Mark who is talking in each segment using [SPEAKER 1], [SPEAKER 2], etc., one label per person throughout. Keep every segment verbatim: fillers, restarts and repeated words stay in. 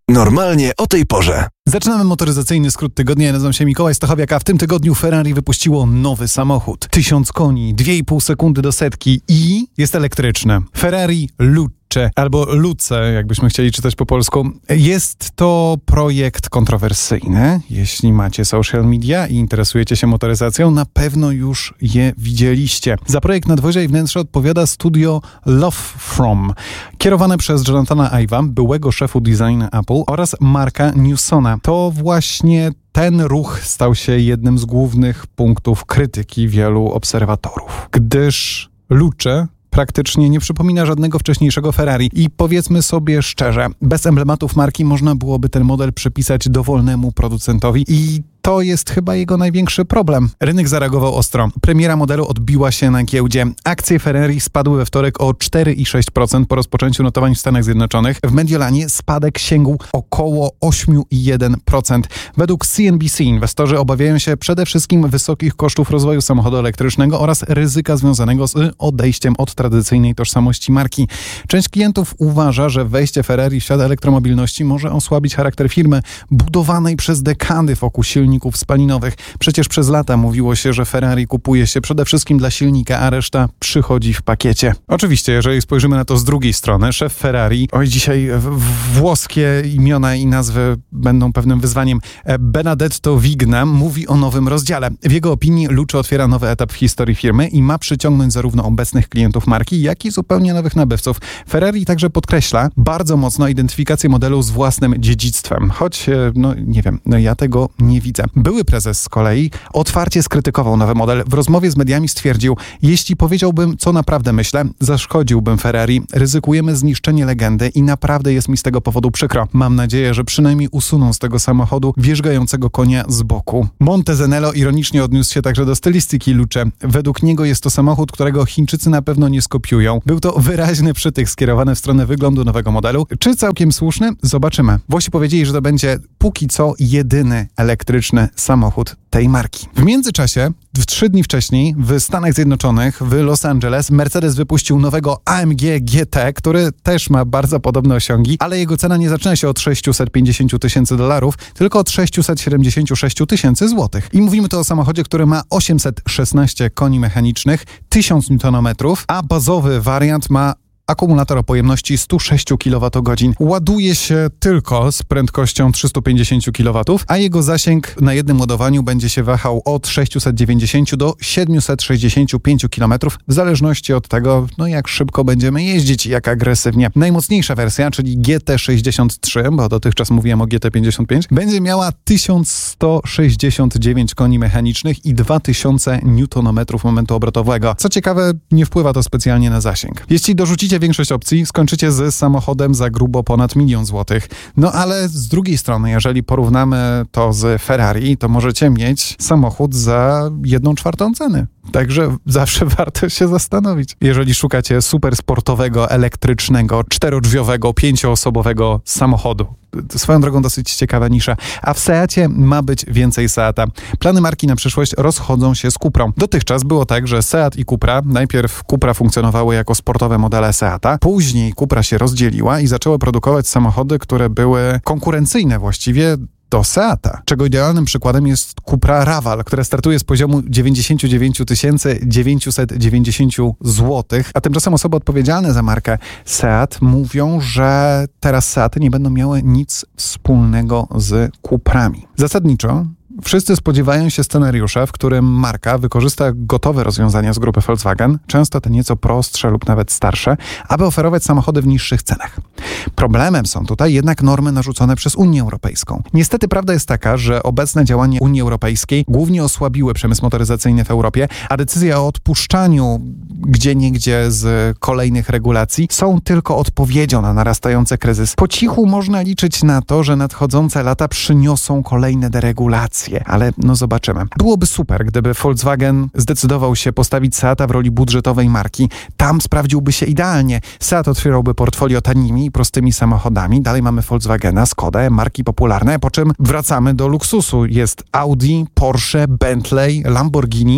[SPEAKER 1] Normalnie o tej porze.
[SPEAKER 2] Zaczynamy motoryzacyjny skrót tygodnia. Ja nazywam się Mikołaj Stachowiak, a w tym tygodniu Ferrari wypuściło nowy samochód. Tysiąc koni, dwie i pół sekundy do setki i jest elektryczny. Ferrari Luce, albo Luce, jakbyśmy chcieli czytać po polsku. Jest to projekt kontrowersyjny. Jeśli macie social media i interesujecie się motoryzacją, na pewno już je widzieliście. Za projekt nadwozia i wnętrze odpowiada studio Love From, kierowane przez Jonathana Ive'a, byłego szefu design Apple, oraz Marka Newsona. To właśnie ten ruch stał się jednym z głównych punktów krytyki wielu obserwatorów, gdyż Luce praktycznie nie przypomina żadnego wcześniejszego Ferrari i powiedzmy sobie szczerze, bez emblematów marki można byłoby ten model przypisać dowolnemu producentowi i to jest chyba jego największy problem. Rynek zareagował ostro. Premiera modelu odbiła się na giełdzie. Akcje Ferrari spadły we wtorek o cztery i sześć procent po rozpoczęciu notowań w Stanach Zjednoczonych. W Mediolanie spadek sięgł około osiem i jeden procent. Według C N B C inwestorzy obawiają się przede wszystkim wysokich kosztów rozwoju samochodu elektrycznego oraz ryzyka związanego z odejściem od tradycyjnej tożsamości marki. Część klientów uważa, że wejście Ferrari w świat elektromobilności może osłabić charakter firmy budowanej przez dekady wokół silników spalinowych. Przecież przez lata mówiło się, że Ferrari kupuje się przede wszystkim dla silnika, a reszta przychodzi w pakiecie. Oczywiście, jeżeli spojrzymy na to z drugiej strony, szef Ferrari, oj dzisiaj włoskie imiona i nazwy będą pewnym wyzwaniem, Benedetto Vigna, mówi o nowym rozdziale. W jego opinii Luce otwiera nowy etap w historii firmy i ma przyciągnąć zarówno obecnych klientów marki, jak i zupełnie nowych nabywców. Ferrari także podkreśla bardzo mocno identyfikację modelu z własnym dziedzictwem. Choć, no nie wiem, no ja tego nie widzę. Były prezes z kolei otwarcie skrytykował nowy model. W rozmowie z mediami stwierdził: jeśli powiedziałbym, co naprawdę myślę, zaszkodziłbym Ferrari. Ryzykujemy zniszczenie legendy i naprawdę jest mi z tego powodu przykro. Mam nadzieję, że przynajmniej usuną z tego samochodu wierzgającego konia z boku. Montezenello ironicznie odniósł się także do stylistyki Luce. Według niego jest to samochód, którego Chińczycy na pewno nie skopiują. Był to wyraźny przytyk skierowany w stronę wyglądu nowego modelu. Czy całkiem słuszny? Zobaczymy. Włosi powiedzieli, że to będzie póki co jedyny elektryczny samochód tej marki. W międzyczasie, w trzy dni wcześniej, w Stanach Zjednoczonych, w Los Angeles, Mercedes wypuścił nowego A M G G T, który też ma bardzo podobne osiągi, ale jego cena nie zaczyna się od sześćset pięćdziesiąt tysięcy dolarów, tylko od sześćset siedemdziesiąt sześć tysięcy złotych. I mówimy tu o samochodzie, który ma osiemset szesnaście koni mechanicznych, tysiąc niutonometrów, a bazowy wariant ma akumulator o pojemności sto sześć kilowatogodzin. Ładuje się tylko z prędkością trzysta pięćdziesiąt kilowatów, a jego zasięg na jednym ładowaniu będzie się wahał od sześćset dziewięćdziesiąt do siedemset sześćdziesiąt pięć kilometrów, w zależności od tego, no jak szybko będziemy jeździć i jak agresywnie. Najmocniejsza wersja, czyli G T sześćdziesiąt trzy, bo dotychczas mówiłem o G T pięćdziesiąt pięć, będzie miała tysiąc sto sześćdziesiąt dziewięć koni mechanicznych i dwa tysiące niutonometrów momentu obrotowego. Co ciekawe, nie wpływa to specjalnie na zasięg. Jeśli dorzucicie większość opcji, skończycie z samochodem za grubo ponad milion złotych. No ale z drugiej strony, jeżeli porównamy to z Ferrari, to możecie mieć samochód za jedną czwartą ceny. Także zawsze warto się zastanowić. Jeżeli szukacie super sportowego, elektrycznego, czterodrzwiowego, pięcioosobowego samochodu. Swoją drogą dosyć ciekawa nisza. A w Seacie ma być więcej Seata. Plany marki na przyszłość rozchodzą się z Cuprą. Dotychczas było tak, że Seat i Cupra, najpierw Cupra funkcjonowały jako sportowe modele Seata, później Cupra się rozdzieliła i zaczęła produkować samochody, które były konkurencyjne właściwie do Seata, czego idealnym przykładem jest Cupra Raval, która startuje z poziomu dziewięćdziesiąt dziewięć tysięcy dziewięćset dziewięćdziesiąt złotych, a tymczasem osoby odpowiedzialne za markę Seat mówią, że teraz Seaty nie będą miały nic wspólnego z Cuprami. Zasadniczo wszyscy spodziewają się scenariusza, w którym marka wykorzysta gotowe rozwiązania z grupy Volkswagen, często te nieco prostsze lub nawet starsze, aby oferować samochody w niższych cenach. Problemem są tutaj jednak normy narzucone przez Unię Europejską. Niestety prawda jest taka, że obecne działania Unii Europejskiej głównie osłabiły przemysł motoryzacyjny w Europie, a decyzja o odpuszczaniu gdzieniegdzie z kolejnych regulacji są tylko odpowiedzią na narastający kryzys. Po cichu można liczyć na to, że nadchodzące lata przyniosą kolejne deregulacje, ale no zobaczymy. Byłoby super, gdyby Volkswagen zdecydował się postawić Seata w roli budżetowej marki. Tam sprawdziłby się idealnie. Seat otwierałby portfolio tanimi i prostymi samochodami. Dalej mamy Volkswagena, Skodę, marki popularne, po czym wracamy do luksusu. Jest Audi, Porsche, Bentley, Lamborghini.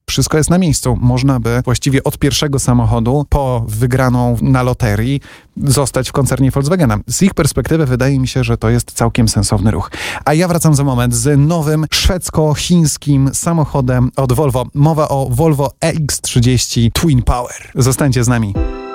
[SPEAKER 2] wszystko jest na miejscu. Można by właściwie od pierwszego samochodu po wygraną na loterii zostać w koncernie Volkswagena. Z ich perspektywy wydaje mi się, że to jest całkiem sensowny ruch. A ja wracam za moment z nowym szwedzko-chińskim samochodem od Volvo. Mowa o Volvo E X trzydzieści Twin Power. Zostańcie z nami.